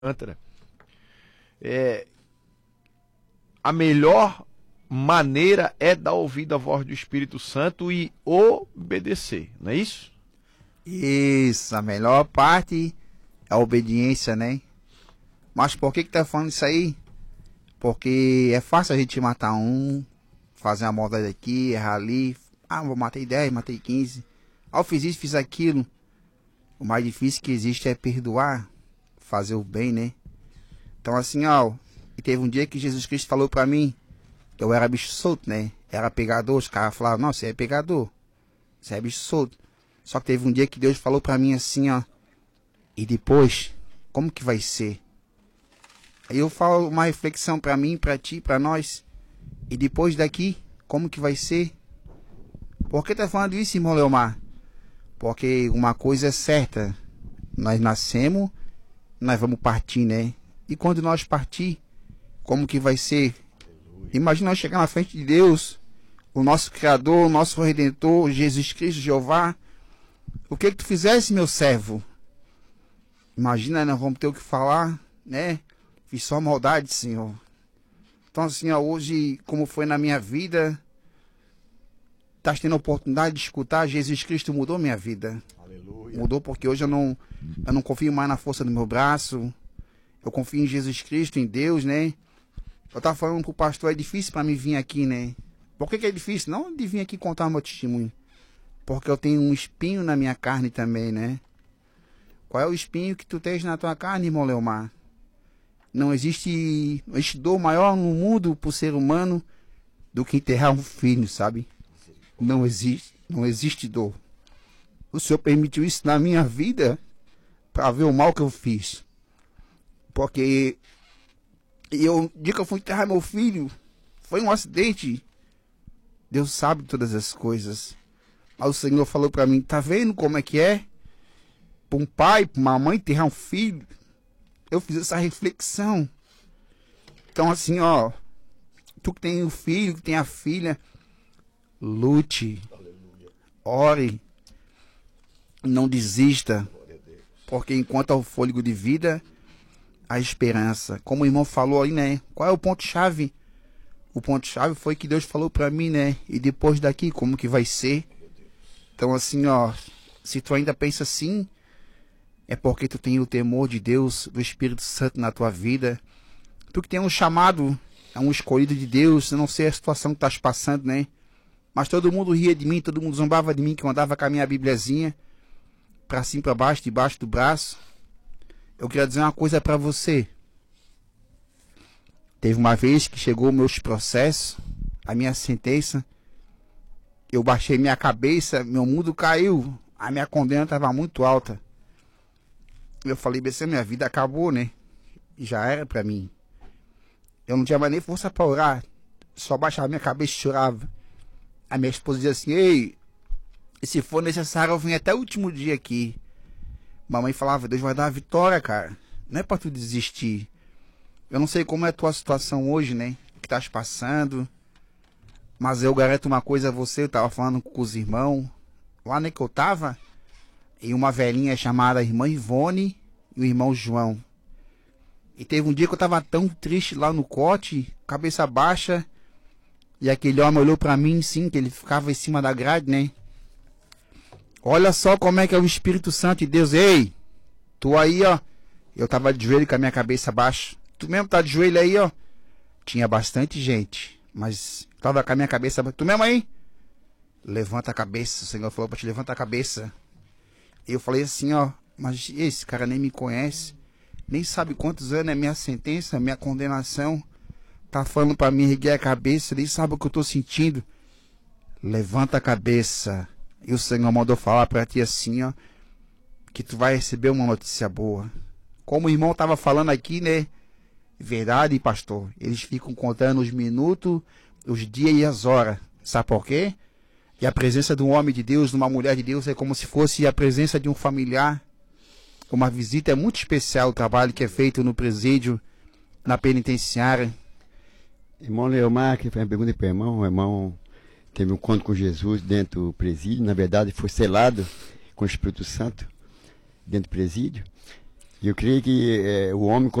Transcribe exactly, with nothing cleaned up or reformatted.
Alcântara. É, a melhor maneira é dar ouvido à voz do Espírito Santo e obedecer, não é isso? Isso, a melhor parte é a obediência, né? Mas por que que tá falando isso aí? Porque é fácil a gente matar um, fazer uma maldade aqui, errar ali. Ah, eu matei dez, matei quinze. Ah, eu fiz isso, fiz aquilo. O mais difícil que existe é perdoar, fazer o bem, né? Então assim, ó, e teve um dia que Jesus Cristo falou pra mim, que eu era bicho solto, né? Era pegador, os caras falavam, não, você é pegador, você é bicho solto. Só que teve um dia que Deus falou pra mim assim, ó, e depois, como que vai ser? Aí eu falo uma reflexão pra mim, pra ti, pra nós, e depois daqui, como que vai ser? Por que tá falando isso, irmão Leomar? Porque uma coisa é certa, nós nascemos, nós vamos partir, né? E quando nós partir, como que vai ser? Imagina nós chegar na frente de Deus, o nosso Criador, o nosso Redentor, Jesus Cristo, Jeová. O que que tu fizesse, meu servo? Imagina, nós vamos ter o que falar, né? Fiz só maldade, Senhor. Então assim, ó, hoje, como foi na minha vida, estás tendo a oportunidade de escutar, Jesus Cristo mudou minha vida. Aleluia. Mudou porque hoje eu não, eu não confio mais na força do meu braço. Eu confio em Jesus Cristo, em Deus, né? Eu tava falando pro pastor, é difícil para mim vir aqui, né? Por que que é difícil? Não de vir aqui contar meu testemunho. Porque eu tenho um espinho na minha carne também, né? Qual é o espinho que tu tens na tua carne, irmão Leomar? Não existe, não existe dor maior no mundo pro ser humano do que enterrar um filho, sabe? Não existe, não existe dor. O Senhor permitiu isso na minha vida para ver o mal que eu fiz. Porque eu, o dia que eu fui enterrar meu filho, foi um acidente. Deus sabe todas as coisas. Mas o Senhor falou para mim, tá vendo como é que é? Para um pai, para uma mãe enterrar um filho. Eu fiz essa reflexão. Então assim, ó, tu que tem o filho, que tem a filha, lute, ore, não desista, porque enquanto há o fôlego de vida, a esperança. Como o irmão falou aí, né? Qual é o ponto-chave? O ponto-chave foi que Deus falou pra mim, né? E depois daqui, como que vai ser? Então assim, ó, se tu ainda pensa assim, é porque tu tem o temor de Deus, do Espírito Santo na tua vida. Tu que tem um chamado, é um escolhido de Deus, eu não sei a situação que estás passando, né? Mas todo mundo ria de mim, todo mundo zombava de mim, que eu andava com a minha bibliazinha, pra cima, pra baixo, debaixo do braço. Eu queria dizer uma coisa pra você. Teve uma vez que chegou meus processos, a minha sentença, eu baixei minha cabeça, meu mundo caiu, a minha condena estava muito alta. Eu falei, B C, minha vida acabou, né? Já era pra mim. Eu não tinha mais nem força pra orar, só baixava minha cabeça e chorava. A minha esposa dizia assim, ei, se for necessário eu venho até o último dia aqui. Mamãe falava, Deus vai dar a vitória, cara. Não é pra tu desistir. Eu não sei como é a tua situação hoje, né? O que estás passando. Mas eu garanto uma coisa a você, eu tava falando com os irmãos. Lá nem que eu tava, e uma velhinha chamada Irmã Ivone e o irmão João. E teve um dia que eu tava tão triste lá no cote, cabeça baixa. E aquele homem olhou pra mim, sim, que ele ficava em cima da grade, né? Olha só como é que é o Espírito Santo de Deus. Ei, tu aí, ó. Eu tava de joelho com a minha cabeça baixa. Tu mesmo tá de joelho aí, ó. Tinha bastante gente, mas tava com a minha cabeça baixa. Tu mesmo aí? Levanta a cabeça. O Senhor falou pra te levantar a cabeça. Eu falei assim, ó. Mas esse cara nem me conhece. Nem sabe quantos anos é minha sentença, minha condenação. Tá falando pra mim erguer a cabeça. Nem sabe o que eu tô sentindo. Levanta a cabeça. E o Senhor mandou falar pra ti assim, ó, que tu vai receber uma notícia boa. Como o irmão tava falando aqui, né? Verdade, pastor. Eles ficam contando os minutos, os dias e as horas. Sabe por quê? E a presença de um homem de Deus, de uma mulher de Deus, é como se fosse a presença de um familiar. Uma visita é muito especial, o trabalho que é feito no presídio, na penitenciária. Irmão Leomar, que faz uma pergunta para o irmão. O irmão teve um encontro com Jesus dentro do presídio. Na verdade, foi selado com o Espírito Santo dentro do presídio. E eu creio que eh, o homem